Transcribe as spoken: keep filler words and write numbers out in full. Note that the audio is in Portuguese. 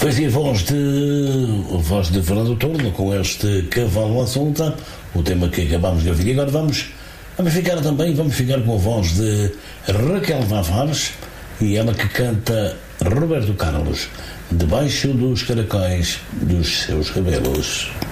Foi assim a voz de, a voz de Fernando Torno com este Cavalo à Solta, o tema que acabámos de ouvir. E agora vamos, vamos ficar também, vamos ficar com a voz de Raquel Tavares e ela que canta Roberto Carlos, Debaixo dos Caracóis dos Seus Cabelos.